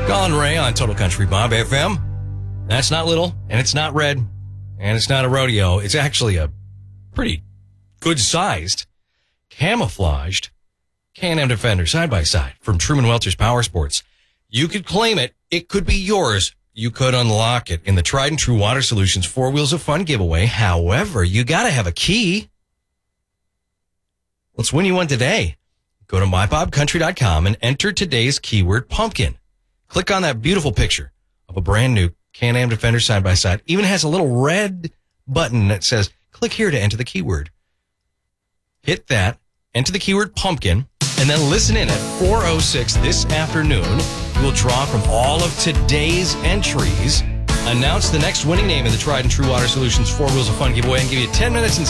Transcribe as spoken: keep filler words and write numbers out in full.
Colin Ray on Total Country Bob F M. That's not little, and it's not red, and it's not a rodeo. It's actually a pretty good-sized, camouflaged Can-Am Defender side-by-side from Truman Welter's Power Sports. You could claim it. It could be yours. You could unlock it in the Tried and True Water Solutions Four Wheels of Fun giveaway. However, you got to have a key. Let's win you one today. Go to my bob country dot com and enter today's keyword pumpkin. Click on that beautiful picture of a brand new Can-Am Defender side-by-side. Even has a little red button that says, click here to enter the keyword. Hit that, enter the keyword pumpkin, and then listen in at four oh six this afternoon. We'll draw from all of today's entries, announce the next winning name of the Tried and True Water Solutions Four Wheels of Fun giveaway, and give you ten minutes and